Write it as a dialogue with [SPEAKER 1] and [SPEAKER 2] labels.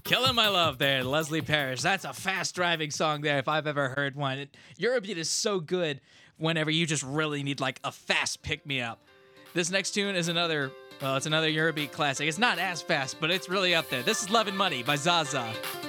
[SPEAKER 1] Killing My Love there, Leslie Parrish. That's a fast driving song there if I've ever heard one. Eurobeat is so good whenever you just really need like a fast pick me up. This next tune is another, well, it's another Eurobeat classic. It's not as fast, but it's really up there. This is Love and Money by Zaza.